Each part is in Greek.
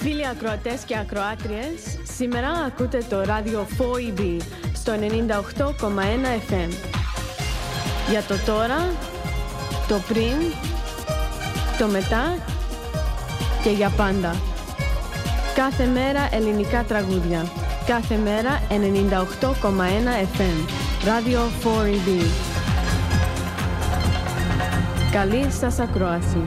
Φίλοι ακροατές και ακροάτριες, σήμερα ακούτε το ράδιο 4EB στο 98,1 FM. Για το τώρα, το πριν, το μετά και για πάντα. Κάθε μέρα ελληνικά τραγούδια. Κάθε μέρα 98,1 FM. Ράδιο 4EB. Καλή σας ακρόαση.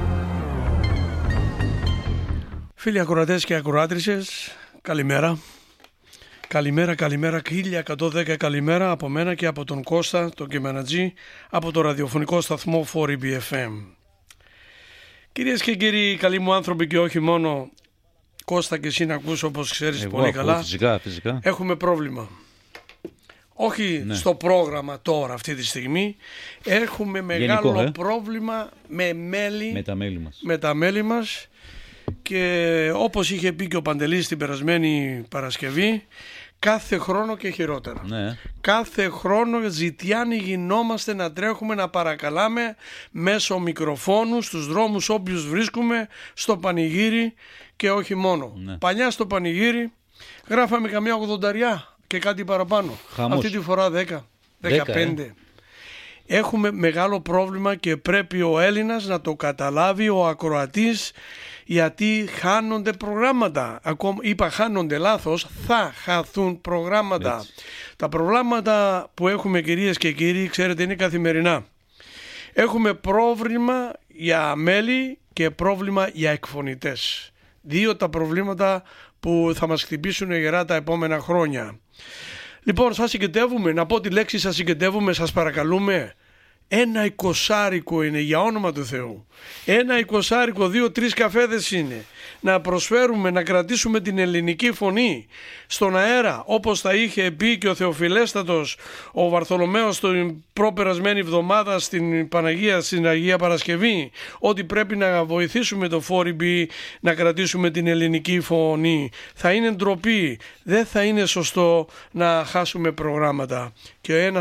Φίλοι ακροατές και ακροάτρισες, καλημέρα. Καλημέρα, 1110 καλημέρα από μένα και από τον Κώστα, τον Κεμενατζή, από το ραδιοφωνικό σταθμό 4EB FM. Κυρίες και κύριοι, καλοί μου άνθρωποι και όχι μόνο, Κώστα και εσύ να ακούς όπως ξέρεις πολύ καλά, φυσικά. Έχουμε πρόβλημα. Όχι στο πρόγραμμα τώρα αυτή τη στιγμή, έχουμε μεγάλο πρόβλημα με τα μέλη μας. Και όπως είχε πει και ο Παντελής την περασμένη Παρασκευή, κάθε χρόνο και χειρότερα. Κάθε χρόνο ζητιάνοι γινόμαστε να τρέχουμε, να παρακαλάμε μέσω μικροφόνου στους δρόμους όποιους βρίσκουμε, στο πανηγύρι και όχι μόνο. Παλιά στο πανηγύρι γράφαμε καμιά 80 και κάτι παραπάνω. Αυτή τη φορά 10-15. Έχουμε μεγάλο πρόβλημα και πρέπει ο Έλληνας να το καταλάβει, ο ακροατής, γιατί χάνονται προγράμματα. Είπα χάνονται λάθος, θα χαθούν προγράμματα. Έτσι. Τα προγράμματα που έχουμε, κυρίες και κύριοι, ξέρετε, είναι καθημερινά. Έχουμε πρόβλημα για μέλη και πρόβλημα για εκφωνητές. Δύο τα προβλήματα που θα μας χτυπήσουν γερά τα επόμενα χρόνια. Λοιπόν, σας συγκεντεύουμε, να πω τη λέξη σας συγκεντεύουμε, σας παρακαλούμε. 1,20 είναι, για όνομα του Θεού. 1,20, 2-3 καφέδες είναι. Να προσφέρουμε, να κρατήσουμε την ελληνική φωνή στον αέρα, όπως τα είχε πει και ο Θεοφιλέστατος ο Βαρθολομαίος την προπερασμένη εβδομάδα στην Παναγία, στην Αγία Παρασκευή, ότι πρέπει να βοηθήσουμε το 4EB να κρατήσουμε την ελληνική φωνή. Θα είναι ντροπή, δεν θα είναι σωστό να χάσουμε προγράμματα. Και